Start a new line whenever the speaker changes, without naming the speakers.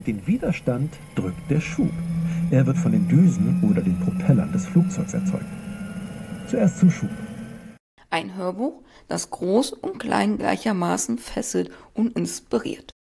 Den Widerstand drückt der Schub. Er wird von den Düsen oder den Propellern des Flugzeugs erzeugt. Zuerst zum Schub.
Ein Hörbuch, das Groß und Klein gleichermaßen fesselt und inspiriert.